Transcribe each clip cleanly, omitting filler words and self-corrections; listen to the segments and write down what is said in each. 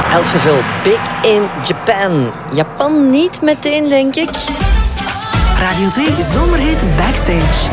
Elpheville, Big in Japan. Japan niet meteen, denk ik. Radio 2 Zomerhit Backstage.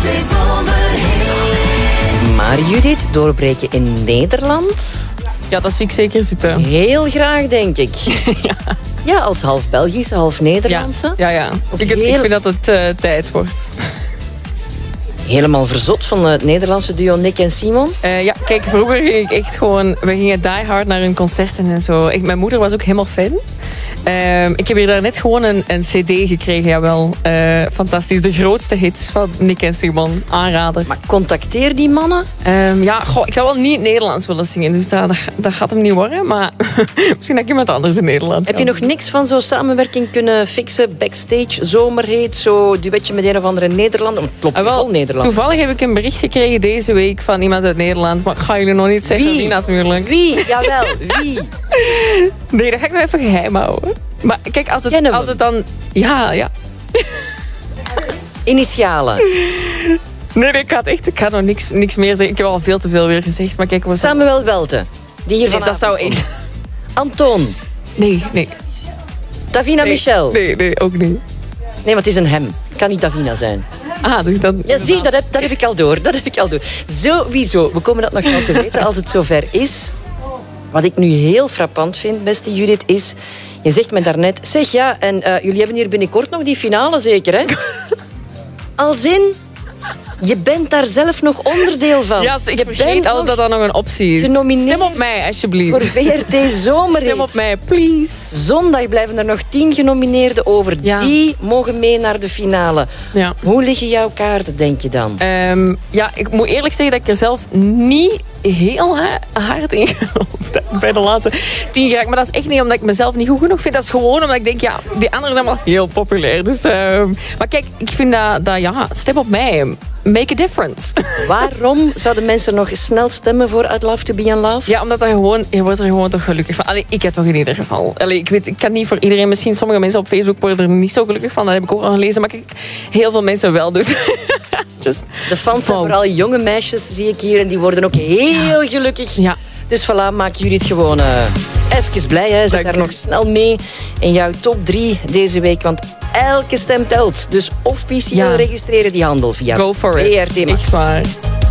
Maar Judith, doorbreken in Nederland? Ja, dat zie ik zeker zitten. Heel graag, denk ik. Ja, als half Belgische, half Nederlandse. Ja. Ik vind dat het tijd wordt. Helemaal verzot van het Nederlandse duo Nick en Simon. Ja, kijk, vroeger ging ik echt gewoon... We gingen die hard naar hun concerten en zo. Mijn moeder was ook helemaal fan. Ik heb hier daarnet gewoon een cd gekregen, jawel. Fantastisch. De grootste hits van Nick en Simon. Aanrader. Maar contacteer die mannen? Ik zou wel niet Nederlands willen zingen. Dus dat gaat hem niet worden. Maar misschien dat ik iemand anders in Nederland Heb je nog niks van zo'n samenwerking kunnen fixen? Backstage, zomerheet, zo duetje met een of andere Nederlander? Het klopt vol Nederland. Toevallig heb ik een bericht gekregen deze week van iemand uit Nederland. Maar ik ga jullie nog niet zeggen wie natuurlijk. Wie? Jawel, wie? Nee, dat ga ik nog even geheim houden. Maar kijk, als het dan... Ja. Initialen. Nee, ik ga nog niks meer zeggen. Ik heb al veel te veel weer gezegd. Maar kijk, Samuel Welte. Die hier vanavond dat zou echt... Anton. Nee. Davina Michel. Nee, ook niet. Nee, want het is een hem. Kan niet Davina zijn. Dus dan... Ja, zie, dat heb ik al door. Sowieso. We komen dat nog wel te weten als het zover is. Wat ik nu heel frappant vind, beste Judith, is... Je zegt me daarnet... Zeg, ja, en jullie hebben hier binnenkort nog die finale, zeker, hè? Als in... Je bent daar zelf nog onderdeel van. Ja, ik vergeet altijd dat dat nog een optie is. Stem op mij, alsjeblieft. Voor VRT Zomerhit. Stem op mij, please. Zondag blijven er nog 10 genomineerden over. Ja. Die mogen mee naar de finale. Ja. Hoe liggen jouw kaarten, denk je dan? Ik moet eerlijk zeggen dat ik er zelf niet heel hard in geloof bij de laatste 10 geraakt. Maar dat is echt niet omdat ik mezelf niet goed genoeg vind. Dat is gewoon omdat ik denk, ja, die anderen zijn wel heel populair. Dus, maar kijk, ik vind dat stem op mij. Make a difference. Waarom zouden mensen nog snel stemmen voor I'd Love to Be in Love? Ja, omdat je wordt er gewoon toch gelukkig van. Allee, ik heb toch in ieder geval. Allee, ik kan niet voor iedereen. Misschien sommige mensen op Facebook worden er niet zo gelukkig van. Dat heb ik ook al gelezen. Maar heel veel mensen wel. Dus de fans zijn vooral jonge meisjes, zie ik hier. En die worden ook heel gelukkig. Ja. Dus voilà, maak jullie het gewoon even blij. Hè. Zet daar nog snel mee in jouw top 3 deze week. Want elke stem telt. Dus officieel registreren die handel via Go for it. VRT Max. Echt waar.